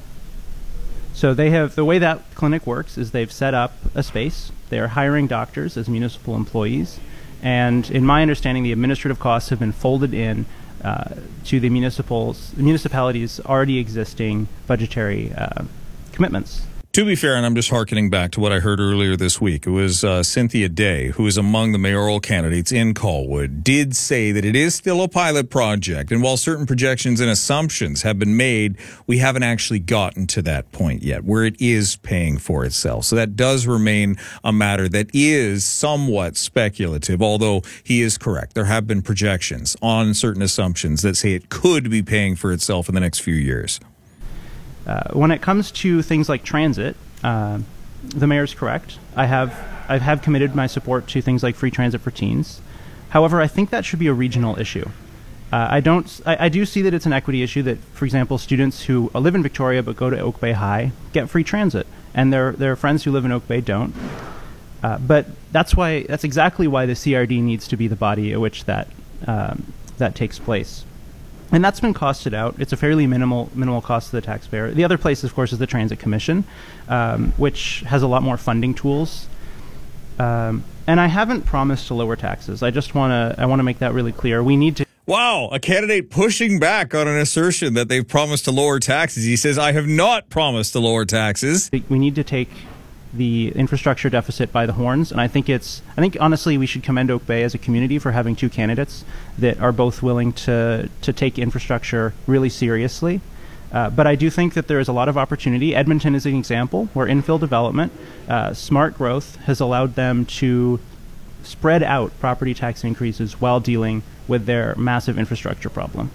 So they have, the way that clinic works is they've set up a space, they're hiring doctors as municipal employees, and in my understanding the administrative costs have been folded in uh, to the municipals, municipalities' already existing budgetary uh, commitments. To be fair, and I'm just hearkening back to what I heard earlier this week, it was uh, Cynthia Day, who is among the mayoral candidates in Colwood, did say that it is still a pilot project. And while certain projections and assumptions have been made, we haven't actually gotten to that point yet where it is paying for itself. So that does remain a matter that is somewhat speculative, although he is correct. There have been projections on certain assumptions that say it could be paying for itself in the next few years. Uh, when it comes to things like transit, uh, the mayor's correct. I have I have committed my support to things like free transit for teens. However, I think that should be a regional issue. Uh, I don't. I, I do see that it's an equity issue that, for example, students who live in Victoria but go to Oak Bay High get free transit, and their their friends who live in Oak Bay don't. Uh, but that's why that's exactly why the C R D needs to be the body at which that um, that takes place. And that's been costed out. It's a fairly minimal minimal cost to the taxpayer. The other place, of course, is the Transit Commission, um, which has a lot more funding tools. Um, and I haven't promised to lower taxes. I just want to I want to make that really clear. We need to. Wow, a candidate pushing back on an assertion that they've promised to lower taxes. He says, I have not promised to lower taxes. We need to take the infrastructure deficit by the horns, and I think it's I think honestly we should commend Oak Bay as a community for having two candidates that are both willing to to take infrastructure really seriously. Uh, but I do think that there is a lot of opportunity. Edmonton is an example where infill development, uh, smart growth has allowed them to spread out property tax increases while dealing with their massive infrastructure problem.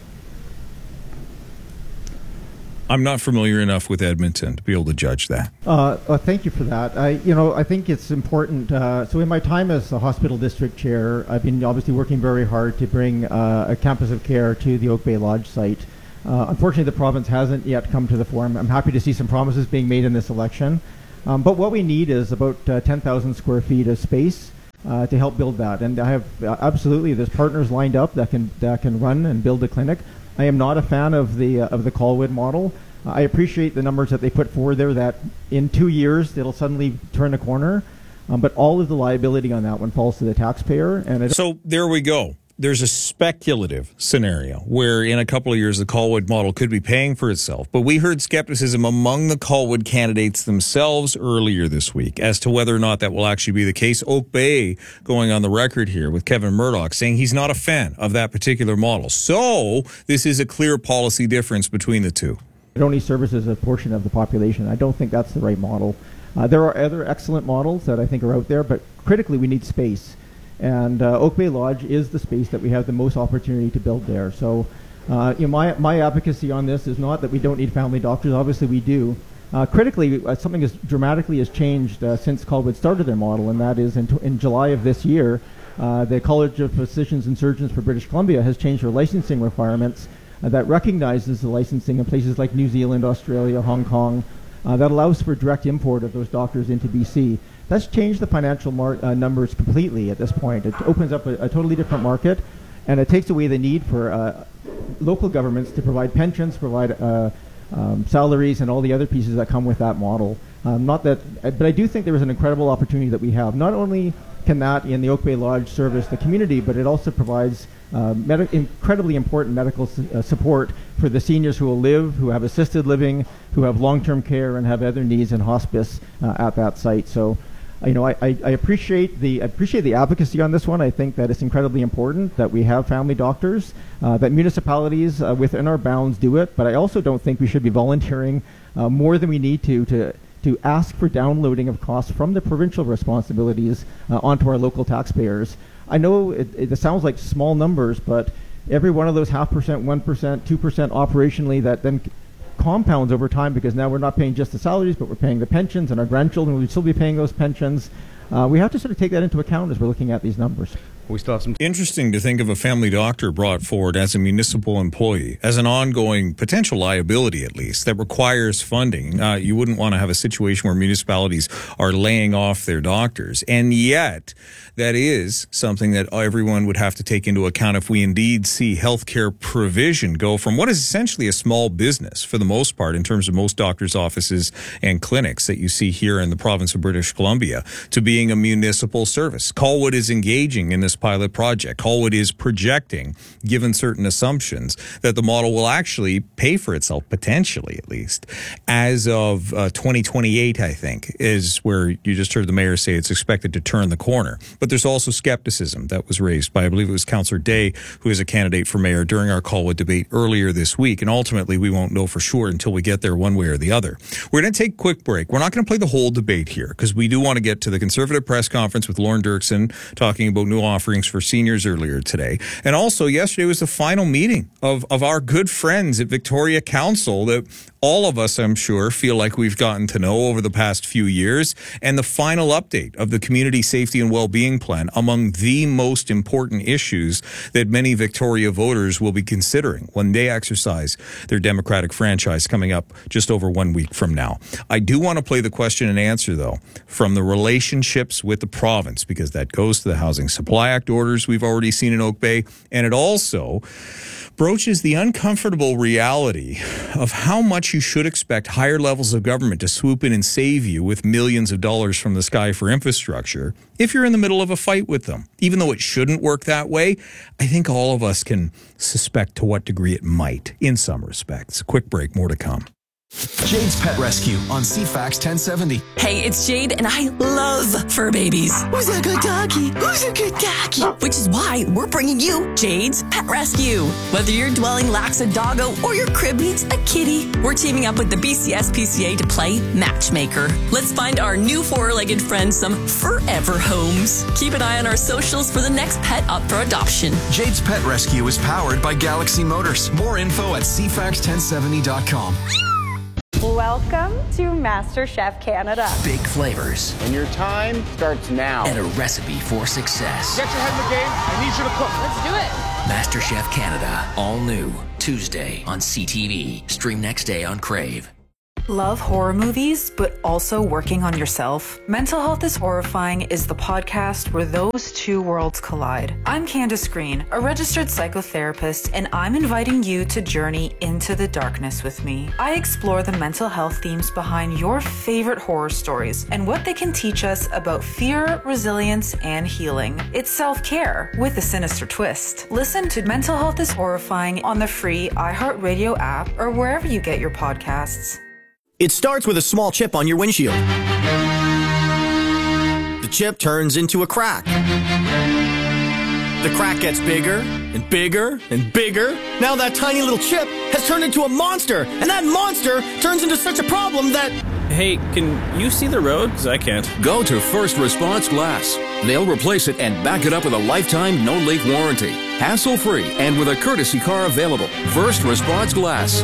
I'm not familiar enough with Edmonton to be able to judge that. Uh, uh, thank you for that. I, you know, I think it's important. Uh, so in my time as a hospital district chair, I've been obviously working very hard to bring uh, a campus of care to the Oak Bay Lodge site. Uh, unfortunately, the province hasn't yet come to the fore. I'm happy to see some promises being made in this election. Um, but what we need is about uh, ten thousand square feet of space uh, to help build that. And I have uh, absolutely, there's partners lined up that can that can run and build a clinic. I am not a fan of the uh, of the Colwood model. Uh, I appreciate the numbers that they put forward there, that in two years it'll suddenly turn a corner, um, but all of the liability on that one falls to the taxpayer. And it so there we go. There's a speculative scenario where in a couple of years the Colwood model could be paying for itself. But we heard skepticism among the Colwood candidates themselves earlier this week as to whether or not that will actually be the case. Oak Bay going on the record here with Kevin Murdoch saying he's not a fan of that particular model. So this is a clear policy difference between the two. It only services a portion of the population. I don't think that's the right model. Uh, there are other excellent models that I think are out there, but critically we need space. And uh, Oak Bay Lodge is the space that we have the most opportunity to build there. So uh, you know, my, my advocacy on this is not that we don't need family doctors. Obviously we do. Uh, critically, uh, something as dramatically has changed uh, since Colwood started their model, and that is in, t- in July of this year, uh, the College of Physicians and Surgeons for British Columbia has changed their licensing requirements uh, that recognizes the licensing in places like New Zealand, Australia, Hong Kong, uh, that allows for direct import of those doctors into B C. That's changed the financial mar- uh, numbers completely at this point. It opens up a, a totally different market, and it takes away the need for uh, local governments to provide pensions, provide uh, um, salaries, and all the other pieces that come with that model. Um, not that, but I do think there is an incredible opportunity that we have. Not only can that in the Oak Bay Lodge service the community, but it also provides uh, med- incredibly important medical su- uh, support for the seniors who will live, who have assisted living, who have long-term care, and have other needs in hospice uh, at that site. So. You know, I, I, I appreciate the I appreciate the advocacy on this one. I think that it's incredibly important that we have family doctors, uh, that municipalities uh, within our bounds do it. But I also don't think we should be volunteering uh, more than we need to to to ask for downloading of costs from the provincial responsibilities uh, onto our local taxpayers. I know it, it sounds like small numbers, but every one of those half percent, one percent, two percent operationally that then compounds over time, because now we're not paying just the salaries, but we're paying the pensions, and our grandchildren will still be paying those pensions. Uh, we have to sort of take that into account as we're looking at these numbers. We still have some. Interesting to think of a family doctor brought forward as a municipal employee, as an ongoing potential liability, at least, that requires funding. Uh, you wouldn't want to have a situation where municipalities are laying off their doctors. And yet, that is something that everyone would have to take into account if we indeed see healthcare provision go from what is essentially a small business, for the most part, in terms of most doctors' offices and clinics that you see here in the province of British Columbia, to being a municipal service. Colwood is engaging in this pilot project. Colwood is projecting, given certain assumptions, that the model will actually pay for itself, potentially at least, as of uh, twenty twenty-eight, I think, is where you just heard the mayor say it's expected to turn the corner. But there's also skepticism that was raised by, I believe it was Councillor Day, who is a candidate for mayor, during our Colwood debate earlier this week. And ultimately, we won't know for sure until we get there one way or the other. We're going to take a quick break. We're not going to play the whole debate here, because we do want to get to the Conservative press conference with Lauren Dirksen talking about new offerings for seniors earlier today. And also, yesterday was the final meeting of, of our good friends at Victoria Council that all of us, I'm sure, feel like we've gotten to know over the past few years, and the final update of the Community Safety and Wellbeing Plan, among the most important issues that many Victoria voters will be considering when they exercise their democratic franchise coming up just over one week from now. I do want to play the question and answer, though, from the relationships with the province, because that goes to the Housing Supply kayak orders we've already seen in Oak Bay. And it also broaches the uncomfortable reality of how much you should expect higher levels of government to swoop in and save you with millions of dollars from the sky for infrastructure if you're in the middle of a fight with them. Even though it shouldn't work that way, I think all of us can suspect to what degree it might in some respects. Quick break, more to come. Jade's Pet Rescue on C FAX ten seventy. Hey, it's Jade, and I love fur babies. Who's a good doggy? Who's a good doggy? Which is why we're bringing you Jade's Pet Rescue. Whether your dwelling lacks a doggo or your crib needs a kitty, we're teaming up with the B C S P C A to play matchmaker. Let's find our new four-legged friend some forever homes. Keep an eye on our socials for the next pet up for adoption. Jade's Pet Rescue is powered by Galaxy Motors. More info at c fax ten seventy dot com. Welcome to MasterChef Canada. Big flavors. And your time starts now. And a recipe for success. Get your head in the game. I need you to cook. Let's do it. MasterChef Canada. All new. Tuesday on C T V. Stream next day on Crave. Love horror movies, but also working on yourself? Mental Health is Horrifying is the podcast where those two worlds collide. I'm Candace Green, a registered psychotherapist, and I'm inviting you to journey into the darkness with me. I explore the mental health themes behind your favorite horror stories and what they can teach us about fear, resilience, and healing. It's self-care with a sinister twist. Listen to Mental Health is Horrifying on the free iHeartRadio app or wherever you get your podcasts. It starts with a small chip on your windshield. The chip turns into a crack. The crack gets bigger and bigger and bigger. Now that tiny little chip has turned into a monster, and that monster turns into such a problem that... Hey, can you see the road? 'Cause I can't. Go to First Response Glass. They'll replace it and back it up with a lifetime no-leak warranty. Hassle-free and with a courtesy car available. First Response Glass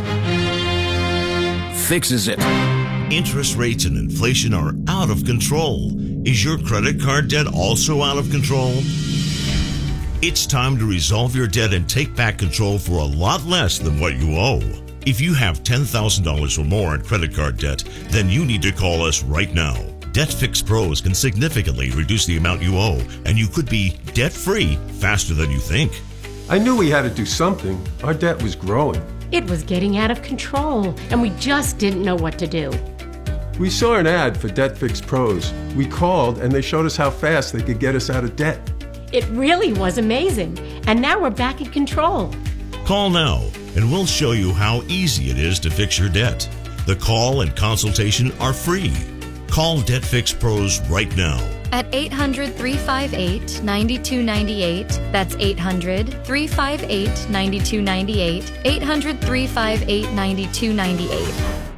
fixes it. Interest rates and inflation are out of control. Is your credit card debt also out of control? It's time to resolve your debt and take back control for a lot less than what you owe. If you have ten thousand dollars or more in credit card debt, then you need to call us right now. Debt Fix Pros can significantly reduce the amount you owe, and you could be debt-free faster than you think. I knew we had to do something. Our debt was growing. It was getting out of control, and we just didn't know what to do. We saw an ad for Debt Fix Pros. We called, and they showed us how fast they could get us out of debt. It really was amazing, and now we're back in control. Call now, and we'll show you how easy it is to fix your debt. The call and consultation are free. Call Debt Fix Pros right now. At eight hundred, three five eight, nine two nine eight. That's eight hundred, three five eight, nine two nine eight. eight hundred, three five eight, nine two nine eight.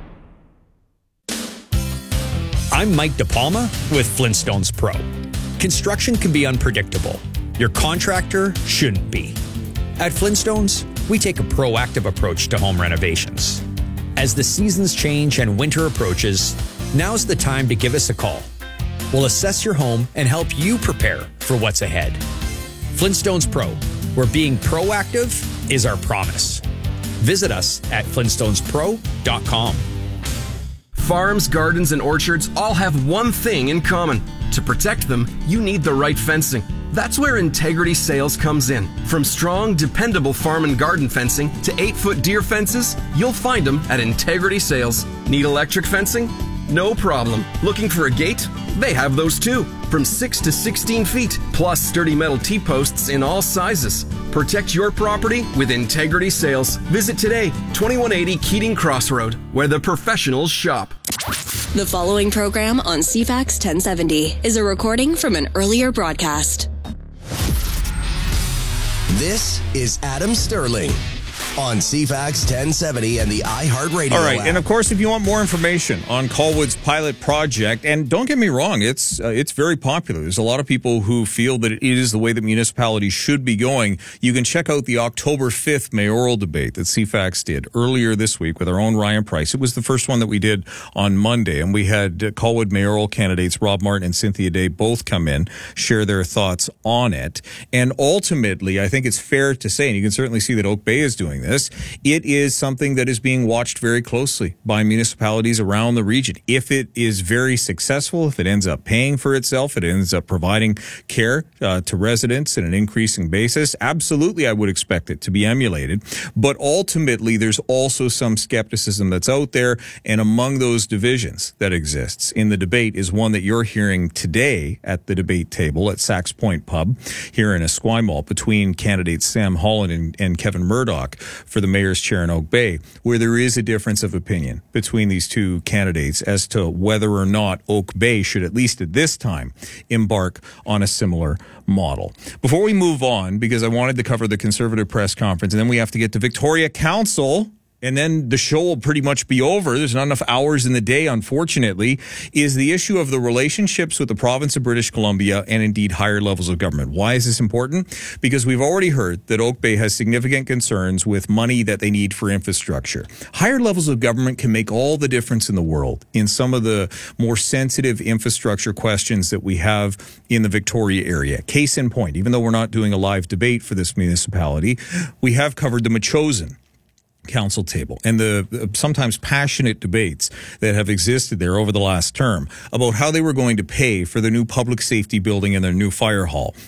I'm Mike DePalma with Flintstones Pro. Construction can be unpredictable. Your contractor shouldn't be. At Flintstones, we take a proactive approach to home renovations. As the seasons change and winter approaches, now's the time to give us a call. We'll assess your home and help you prepare for what's ahead. Flintstones Pro, where being proactive is our promise. Visit us at flintstones pro dot com. Farms, gardens, and orchards all have one thing in common. To protect them, you need the right fencing. That's where Integrity Sales comes in. From strong, dependable farm and garden fencing to eight-foot deer fences, you'll find them at Integrity Sales. Need electric fencing? No problem. Looking for a gate? They have those too. From six to sixteen feet, plus sturdy metal T-posts in all sizes. Protect your property with Integrity Sales. Visit today, twenty-one eighty Keating Crossroad, where the professionals shop. The following program on C FAX ten seventy is a recording from an earlier broadcast. This is Adam Sterling on C FAX ten seventy and the iHeartRadio All right, app. and of course, if you want more information on Colwood's pilot project, and don't get me wrong, it's uh, it's very popular. There's a lot of people who feel that it is the way that municipalities should be going. You can check out the October fifth mayoral debate that C FAX did earlier this week with our own Ryan Price. It was the first one that we did on Monday, and we had uh, Colwood mayoral candidates Rob Martin and Cynthia Day both come in, share their thoughts on it. And ultimately, I think it's fair to say, and you can certainly see that Oak Bay is doing this, this, it is something that is being watched very closely by municipalities around the region. If it is very successful, if it ends up paying for itself, it ends up providing care uh, to residents in an increasing basis, absolutely I would expect it to be emulated. But ultimately, there's also some skepticism that's out there, and among those divisions that exists in the debate is one that you're hearing today at the debate table at Sax Point Pub here in Esquimalt between candidates Sam Holland and, and Kevin Murdoch for the mayor's chair in Oak Bay, where there is a difference of opinion between these two candidates as to whether or not Oak Bay should, at least at this time, embark on a similar model. Before we move on, because I wanted to cover the Conservative press conference, and then we have to get to Victoria Council, and then the show will pretty much be over. There's not enough hours in the day, unfortunately, is the issue of the relationships with the province of British Columbia and indeed higher levels of government. Why is this important? Because we've already heard that Oak Bay has significant concerns with money that they need for infrastructure. Higher levels of government can make all the difference in the world in some of the more sensitive infrastructure questions that we have in the Victoria area. Case in point, even though we're not doing a live debate for this municipality, we have covered the Metchosin council table and the sometimes passionate debates that have existed there over the last term about how they were going to pay for the new public safety building and their new fire hall.